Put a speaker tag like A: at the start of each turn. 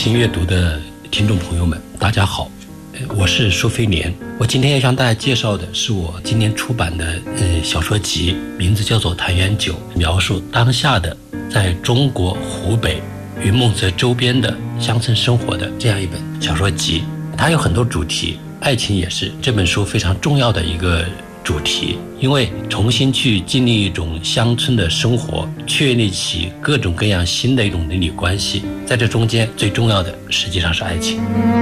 A: 情阅读的听众朋友们，大家好，我是舒飞年。我今天要向大家介绍的是我今年出版的小说集，名字叫做《谭元酒》，描述当下的在中国湖北与孟泽周边的乡村生活的这样一本小说集。它有很多主题，爱情也是这本书非常重要的一个主题，因为重新去经历一种乡村的生活，确立起各种各样新的一种邻里关系，在这中间最重要的实际上是爱情。